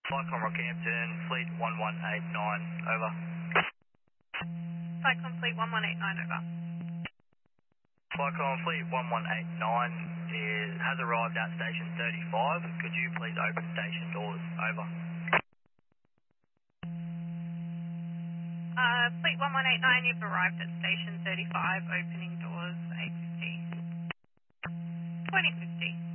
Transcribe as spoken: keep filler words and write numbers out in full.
Flycom Rockhampton, Fleet one one eight nine, over. Flight complete one one eight nine, over. Flycom Fleet one one eight nine is, has arrived at station thirty-five. Could you please open station doors, over. Uh, Fleet one one eight nine, you've arrived at station thirty-five, opening doors eight fifty. twenty fifty.